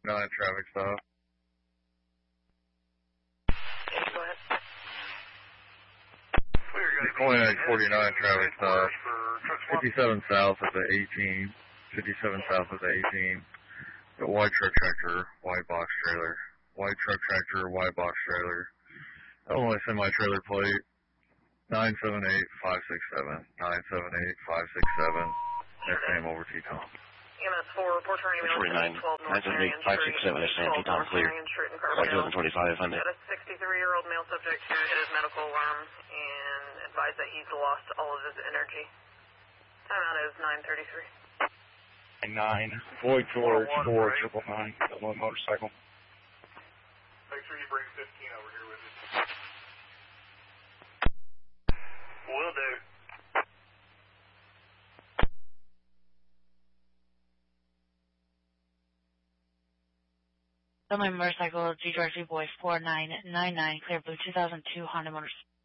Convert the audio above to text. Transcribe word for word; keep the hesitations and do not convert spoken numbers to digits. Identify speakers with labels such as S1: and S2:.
S1: nine traffic stop.
S2: Go ahead.
S1: twenty-nine forty-nine traffic stop. fifty-seven south at the eighteen. fifty-seven south at the eighteen. The white truck tractor, white box trailer. White truck tractor, white box trailer. Illinois semi-trailer plate. nine seven eight five six seven. nine seven eight five six seven. Next name over T-Tom.
S2: E M S four, report turning
S3: forty-nine, nine seven eight five six seven, S M T-Tom clear. White two twenty-five, find it.
S2: Got a sixty-three-year-old male subject who hit his medical alarm and advised that he's lost all of his energy. Timeout is nine thirty-three.
S4: Nine, Void George, four, triple nine, one motorcycle.
S5: Make sure you bring fifteen over here with you. Will do.
S6: My motorcycle, G Georgie Boy four nine nine nine, clear blue two thousand two Honda motorcycle.